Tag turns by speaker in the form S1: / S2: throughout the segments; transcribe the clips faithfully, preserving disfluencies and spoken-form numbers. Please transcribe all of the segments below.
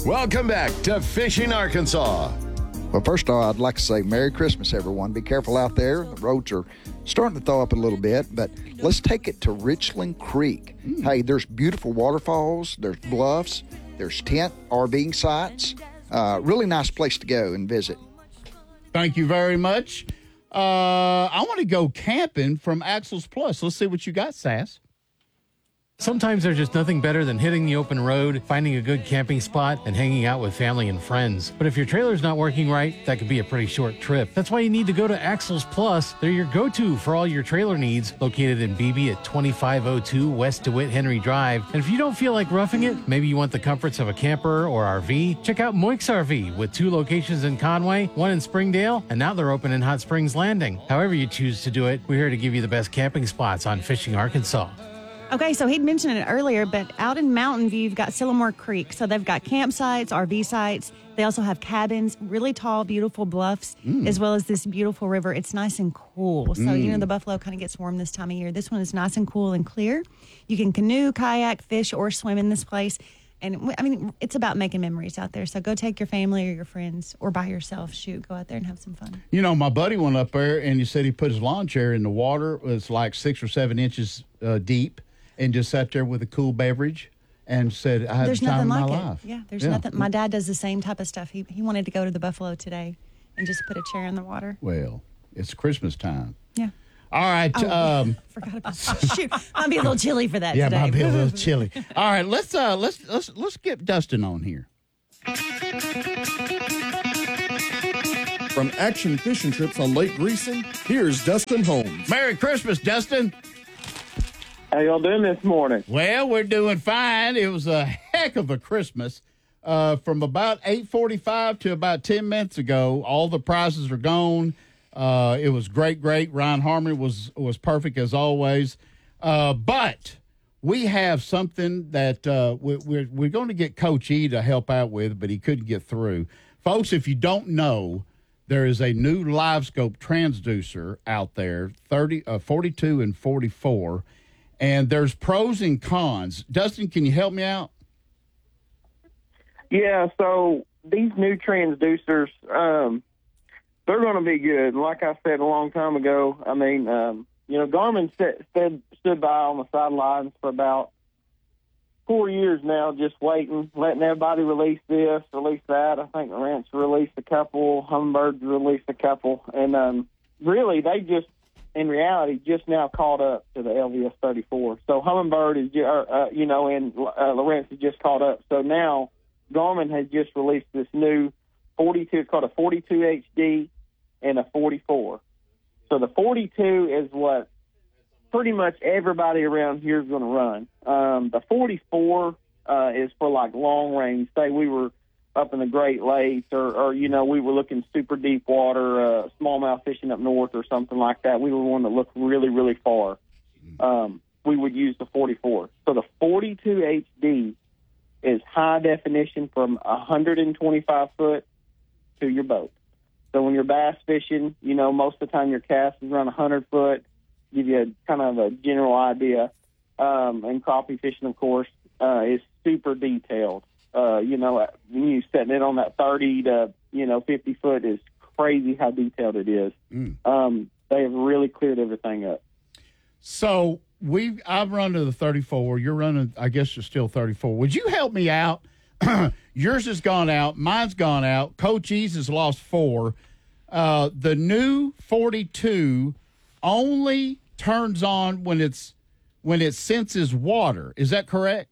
S1: Welcome back to Fishing Arkansas.
S2: Well, first of all, I'd like to say Merry Christmas, everyone. Be careful out there. The roads are starting to thaw up a little bit, but let's take it to Richland Creek. Mm. Hey, there's beautiful waterfalls, there's bluffs, there's tent RVing sites. Uh, really nice place to go and visit.
S3: Thank you very much. Uh, I want to go camping from Axles Plus. Let's see what you got, Sass.
S4: Sometimes there's just nothing better than hitting the open road, finding a good camping spot, and hanging out with family and friends. But if your trailer's not working right, that could be a pretty short trip. That's why you need to go to Axles Plus. They're your go-to for all your trailer needs, located in Beebe at twenty-five oh two West DeWitt Henry Drive. And if you don't feel like roughing it, maybe you want the comforts of a camper or R V, check out Moix R V with two locations in Conway, one in Springdale, and now they're open in Hot Springs Landing. However you choose to do it, we're here to give you the best camping spots on Fishing Arkansas.
S5: Okay, so he'd mentioned it earlier, but out in Mountain View, you've got Sylamore Creek. So they've got campsites, R V sites. They also have cabins, really tall, beautiful bluffs, mm. as well as this beautiful river. It's nice and cool. So, mm. you know, the buffalo kind of gets warm this time of year. This one is nice and cool and clear. You can canoe, kayak, fish, or swim in this place. And, I mean, it's about making memories out there. So go take your family or your friends or by yourself. Shoot, go out there and have some fun.
S3: You know, my buddy went up there, and he said he put his lawn chair in the water. It's like six or seven inches uh, deep. And just sat there with a cool beverage and said, I had
S5: there's
S3: the time
S5: nothing
S3: of
S5: like
S3: my
S5: it.
S3: life.
S5: Yeah, there's
S3: yeah.
S5: nothing. My dad does the same type of stuff. He he wanted to go to the Buffalo today and just put a chair in the water.
S3: Well, it's Christmas time.
S5: Yeah.
S3: All right.
S5: Oh,
S3: um,
S5: forgot about that. Shoot, might be a little chilly for that
S3: yeah,
S5: today.
S3: might be a little chilly. All right, let's uh, let's let's let's get Dustin on here.
S6: From Action Fishing Trips on Lake Greeson, here's Dustin Holmes.
S3: Merry Christmas, Dustin.
S7: How y'all doing this morning?
S3: Well, we're doing fine. It was a heck of a Christmas. Uh, from about eight forty-five to about ten minutes ago, all the prizes are gone. Uh, it was great, great. Ryan Harmon was was perfect as always. Uh, but we have something that uh, we, we're we're going to get Coach E to help out with, but he couldn't get through. Folks, if you don't know, there is a new LiveScope transducer out there, thirty, uh, forty-two and forty-four. And there's pros and cons. Dustin, can you help me out?
S7: Yeah, so these new transducers, um, they're going to be good. Like I said a long time ago, I mean, um, you know, Garmin set, stood, stood by on the sidelines for about four years now, just waiting, letting everybody release this, release that. I think Lowrance released a couple, Humminbird released a couple. And um, really, they just, in reality, just now caught up to the L V S thirty-four. So Humminbird is, uh, you know, and uh, Lowrance has just caught up. So now Garmin has just released this new forty-two. It's called a forty-two H D and a forty-four. So the forty-two is what pretty much everybody around here is going to run. Um, the forty-four uh, is for like long range. Say we were up in the Great Lakes, or, or you know, we were looking super deep water, uh, smallmouth fishing up north or something like that. We were one that looked really, really far. Um, we would use the forty-four. So the forty-two H D is high definition from one hundred twenty-five foot to your boat. So when you're bass fishing, you know, most of the time your cast is around one hundred foot, give you a kind of a general idea. Um, and crappie fishing, of course, uh, is super detailed. Uh, you know, when you setting it on that thirty to, you know, fifty foot is crazy how detailed it is. Mm. Um, they have really cleared everything up.
S3: So we, I've run to the thirty-four. You're running, I guess you're still thirty-four. Would you help me out? Yours has gone out. Mine's gone out. Coach E's has lost four. Uh, the new forty-two only turns on when it's when it senses water. Is that correct?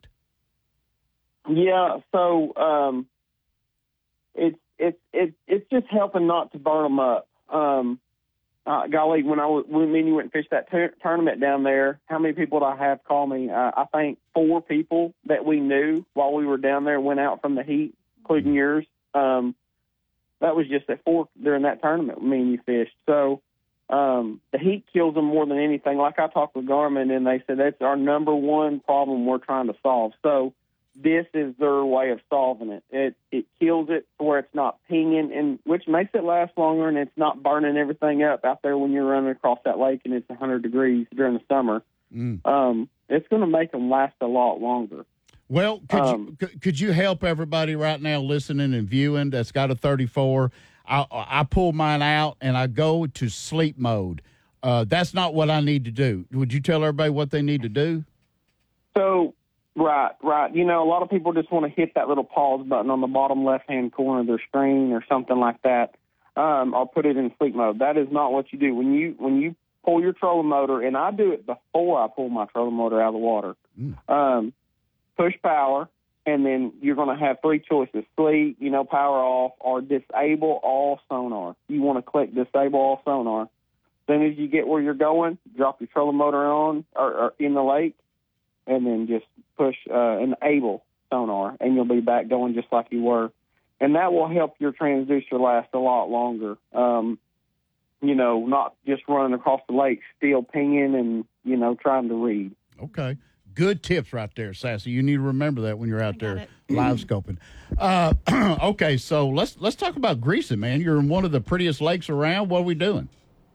S7: Yeah, so um, it's it's it's it's just helping not to burn them up. Um, uh, golly, when I was, when me and you went and fished that t- tournament down there, how many people did I have call me? Uh, I think four people that we knew while we were down there went out from the heat, including yours. Um, that was just at four during that tournament. Me and you fished. So um, the heat kills them more than anything. Like I talked with Garmin, and they said that's our number one problem we're trying to solve. So this is their way of solving it. It it kills it where it's not pinging, and which makes it last longer, and it's not burning everything up out there when you're running across that lake and it's one hundred degrees during the summer. Mm. Um, it's going to make them last a lot longer.
S3: Well, could
S7: Um,
S3: you could, could you help everybody right now listening and viewing that's got a thirty-four? I I pull mine out and I go to sleep mode. Uh, that's not what I need to do. Would you tell everybody what they need to do?
S7: So, right, right. You know, a lot of people just want to hit that little pause button on the bottom left-hand corner of their screen or something like that, um, or put it in sleep mode. That is not what you do. When you when you pull your trolling motor, and I do it before I pull my trolling motor out of the water, mm. um, push power, and then you're going to have three choices: sleep, you know, power off, or disable all sonar. You want to click disable all sonar. As soon as you get where you're going, drop your trolling motor on or, or in the lake, and then just push uh, enable sonar, and you'll be back going just like you were. And that will help your transducer last a lot longer. Um, you know, not just running across the lake, still pinging and, you know, trying to read.
S3: Okay. Good tips right there, Sassy. You need to remember that when you're out there
S5: it.
S3: live scoping. Uh, okay, so let's let's talk about Greasing, man. You're in one of the prettiest lakes around. What are we doing?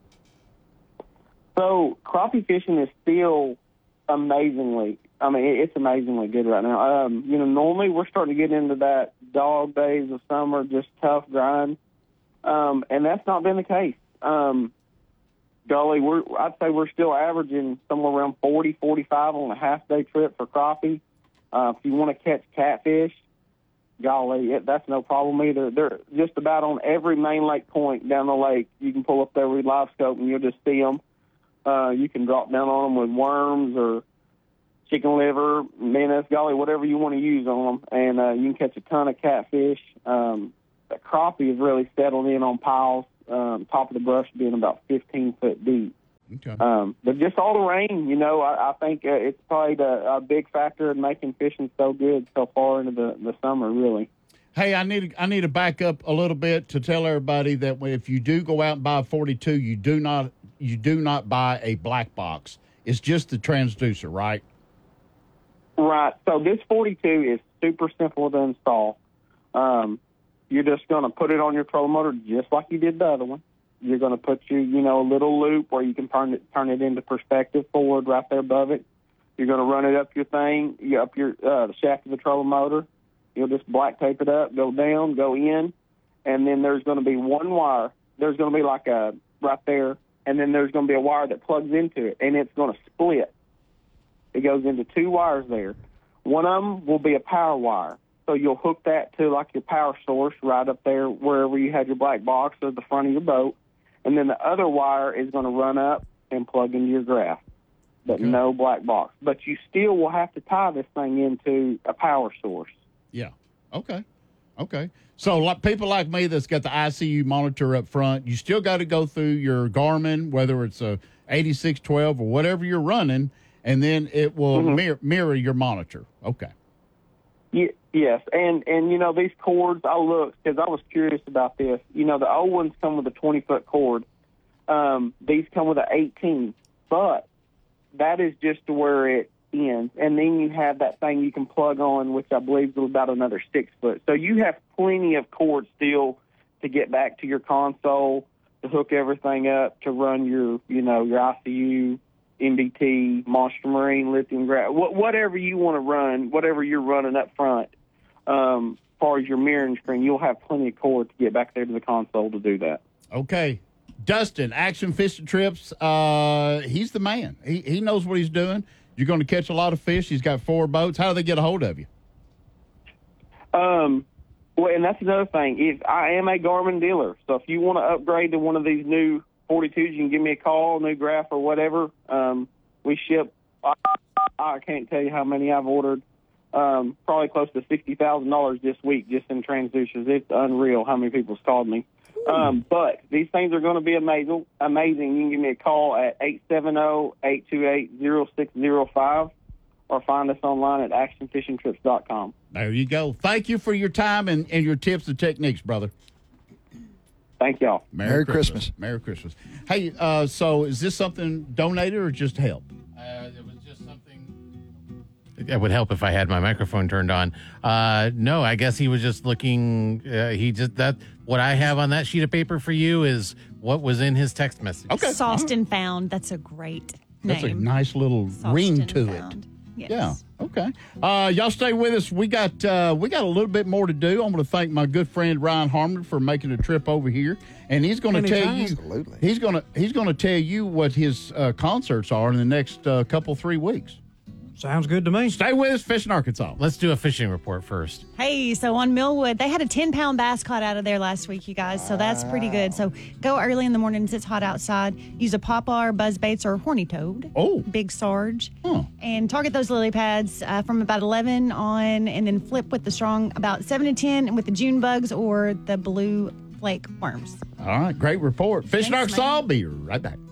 S7: So crappie fishing is still amazingly, I mean, it's amazingly good right now. Um, you know, normally we're starting to get into that dog days of summer, just tough grind, um, and that's not been the case. Um, golly, we're, I'd say we're still averaging somewhere around forty, forty-five on a half-day trip for crappie. Uh, if you want to catch catfish, golly, it, that's no problem either. They're just about on every main lake point down the lake. You can pull up there with live scope, and you'll just see them. Uh, you can drop down on them with worms or chicken liver, minnows, golly, whatever you want to use on them, and uh, you can catch a ton of catfish. Um, the crappie is really settled in on piles, um, top of the brush being about fifteen foot deep.
S3: Okay.
S7: Um, but just all the rain, you know, I, I think uh, it's probably the, a big factor in making fishing so good so far into the, the summer, really.
S3: Hey, I need I need to back up a little bit to tell everybody that if you do go out and buy a forty-two, you do not you do not buy a black box. It's just the transducer, right?
S7: Right. So this forty-two is super simple to install. Um, you're just going to put it on your trolling motor just like you did the other one. You're going to put your, you know, little loop where you can turn it turn it into perspective forward right there above it. You're going to run it up your thing, you up your uh, the shaft of the trolling motor. You'll just black tape it up, go down, go in, and then there's going to be one wire. There's going to be like a right there, and then there's going to be a wire that plugs into it, and it's going to split. It goes into two wires there. One of them will be a power wire. So you'll hook that to like your power source right up there wherever you had your black box or the front of your boat. And then the other wire is going to run up and plug into your graph, but okay. No black box. But you still will have to tie this thing into a power source.
S3: Yeah. Okay. Okay. So like people like me that's got the I C U monitor up front, you still got to go through your Garmin, whether it's a eighty-six twelve or whatever you're running, and then it will mm-hmm. mirror, mirror your monitor. Okay.
S7: Yeah, yes, and and you know these cords, I looked because I was curious about this. You know the old ones come with a twenty foot cord. Um, these come with an eighteen, but that is just to where it ends, and then you have that thing you can plug on, which I believe is about another six foot. So you have plenty of cord still to get back to your console, to hook everything up, to run your you know your I C U. N D T, Monster Marine, lithium gra- wh- whatever you want to run, whatever you're running up front, um, as far as your mirroring screen, you'll have plenty of cord to get back there to the console to do that.
S3: Okay. Dustin, Action Fishing Trips, uh, he's the man. He he knows what he's doing. You're going to catch a lot of fish. He's got four boats. How do they get a hold of you?
S7: Um, well, and that's another thing. If I am a Garmin dealer, so if you want to upgrade to one of these new forty-twos, you can give me a call, new graph or whatever. Um, we ship, I, I can't tell you how many I've ordered, um, probably close to sixty thousand dollars this week just in transducers. It's unreal how many people's called me. Um, but these things are going to be amazing. Amazing. You can give me a call at eight seven zero, eight two eight, zero six zero five or find us online at action fishing trips dot com.
S3: There you go. Thank you for your time and, and your tips and techniques, brother.
S7: Thank y'all.
S3: Merry,
S2: Merry
S3: Christmas.
S2: Christmas.
S3: Merry Christmas. Hey, uh, so is this something donated or just help?
S4: Uh, it was just something. It would help if I had my microphone turned on. Uh, no, I guess he was just looking. Uh, he just that what I have on that sheet of paper for you is what was in his text message.
S3: Okay.
S5: Sauced and Found. That's a great name.
S3: That's a nice little
S5: Sauced
S3: ring
S5: and
S3: to
S5: Found.
S3: it.
S5: Yes.
S3: Yeah. Okay. Uh, y'all stay with us. We got uh, we got a little bit more to do. I'm going to thank my good friend Ryan Harmon for making a trip over here, and he's going to tell you
S2: Absolutely.
S3: he's going to he's going to tell you what his uh, concerts are in the next uh, couple three weeks.
S8: Sounds good to me.
S3: Stay with us, Fishing Arkansas.
S4: Let's do a fishing report first.
S5: Hey, so on Millwood, they had a ten pound bass caught out of there last week, you guys. So that's pretty good. So go early in the mornings. It's hot outside. Use a poplar, buzz baits, or horny toad.
S3: Oh.
S5: Big Sarge.
S3: Huh.
S5: And target those lily pads uh, from about eleven on, and then flip with the strong about seven to ten with the June bugs or the blue flake worms.
S3: All right, great report. Fishing
S5: Thanks,
S3: Arkansas,
S5: man.
S3: be right back.